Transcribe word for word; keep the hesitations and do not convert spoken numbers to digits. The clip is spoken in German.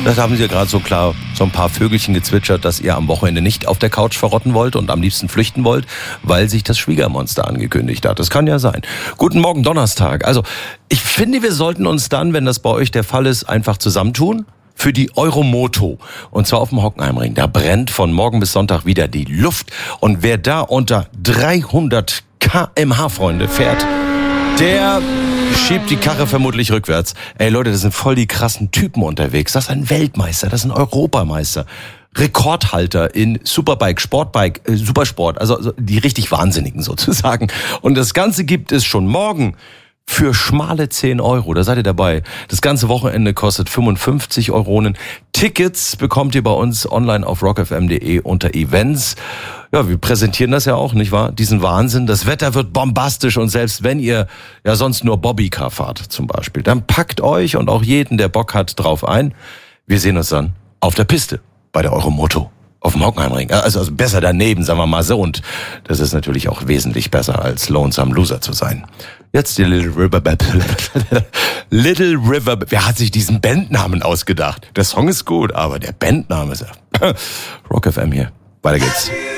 Das haben Sie ja gerade so klar, so ein paar Vögelchen gezwitschert, dass ihr am Wochenende nicht auf der Couch verrotten wollt und am liebsten flüchten wollt, weil sich das Schwiegermonster angekündigt hat. Das kann ja sein. Guten Morgen, Donnerstag. Also, ich finde, wir sollten uns dann, wenn das bei euch der Fall ist, einfach zusammentun für die Euromoto. Und zwar auf dem Hockenheimring. Da brennt von morgen bis Sonntag wieder die Luft. Und wer da unter dreihundert Kilometer pro Stunde, Freunde, fährt, der schiebt die Karre vermutlich rückwärts. Ey Leute, das sind voll die krassen Typen unterwegs. Das ist ein Weltmeister, das ist ein Europameister. Rekordhalter in Superbike, Sportbike, äh, Supersport. Also, also die richtig Wahnsinnigen sozusagen. Und das Ganze gibt es schon morgen für schmale zehn Euro, da seid ihr dabei. Das ganze Wochenende kostet fünfundfünfzig Euronen. Tickets bekommt ihr bei uns online auf rock f m punkt d e unter Events. Ja, wir präsentieren das ja auch, nicht wahr? Diesen Wahnsinn. Das Wetter wird bombastisch und selbst wenn ihr ja sonst nur Bobbycar fahrt zum Beispiel, dann packt euch und auch jeden, der Bock hat, drauf ein. Wir sehen uns dann auf der Piste bei der Euromoto. Auf dem Hockenheimring. Also, also besser daneben, sagen wir mal so. Und das ist natürlich auch wesentlich besser, als Lonesome Loser zu sein. Jetzt die Little River... Little River... Wer hat sich diesen Bandnamen ausgedacht? Der Song ist gut, aber der Bandname ist... Rock F M hier. Weiter geht's.